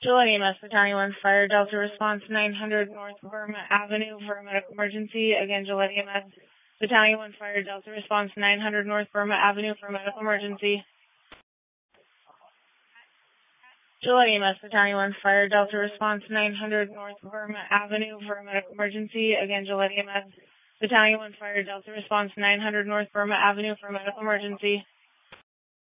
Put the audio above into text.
Gillette EMS, Battalion 1 Fire, Delta Response 900 North Burma Avenue for a medical emergency. Again, Gillette EMS, Battalion 1 Fire, Delta Response 900 North Burma Avenue for a medical emergency. Gillette EMS, Battalion 1 Fire, Delta Response 900 North Burma Avenue for a medical emergency. Again, Gillette EMS, Battalion 1 Fire, Delta Response 900 North Burma Avenue for a medical emergency.